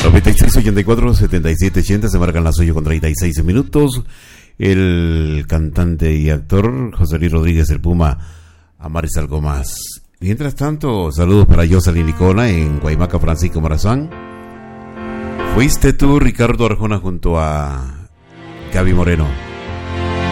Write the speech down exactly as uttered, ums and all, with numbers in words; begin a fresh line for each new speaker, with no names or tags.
noventa y seis, ochenta y cuatro, setenta y siete, ochenta, se marcan las ocho con treinta y seis minutos. El cantante y actor José Luis Rodríguez, el Puma, a Maris algo más. Mientras tanto, saludos para Jocelyn Nicona en Guaymaca, Francisco Morazán. Fuiste tú, Ricardo Arjona, junto a Gaby Moreno.